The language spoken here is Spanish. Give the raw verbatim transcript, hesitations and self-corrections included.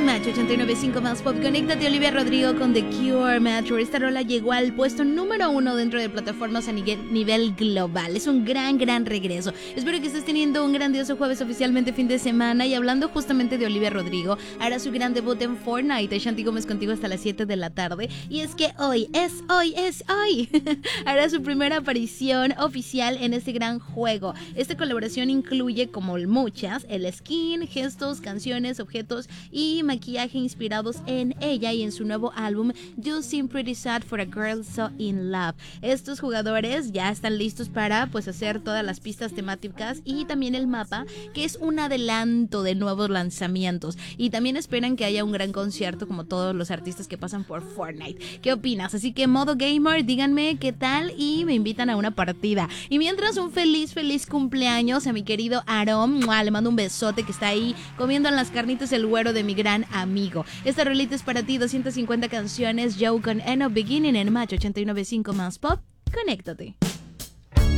Match ochenta y nueve punto cinco más pop. Conéctate, Olivia Rodrigo con The Cure, Metro. Esta rola llegó al puesto número uno dentro de plataformas a nivel, nivel global. Es un gran, gran regreso. Espero que estés teniendo un grandioso jueves, oficialmente fin de semana. Y hablando justamente de Olivia Rodrigo, hará su gran debut en Fortnite. Shanti Gómez contigo hasta las siete de la tarde. Y es que hoy, es hoy, es hoy. hará su primera aparición oficial en este gran juego. Esta colaboración incluye, como muchas, el skin, gestos, canciones, objetos y maquillaje inspirados en ella y en su nuevo álbum You Seem Pretty Sad for a Girl So In Love. Estos jugadores ya están listos para pues hacer todas las pistas temáticas y también el mapa, que es un adelanto de nuevos lanzamientos, y también esperan que haya un gran concierto como todos los artistas que pasan por Fortnite. ¿Qué opinas? Así que modo gamer, díganme qué tal y me invitan a una partida. Y mientras, un feliz, feliz cumpleaños a mi querido Aarón. ¡Mua! Le mando un besote, que está ahí comiendo en las carnitas el güero de mi gran amigo. Esta rolita es para ti, doscientas cincuenta canciones, Joe con End of Beginning en Match ochenta y nueve punto cinco más pop. Conéctate.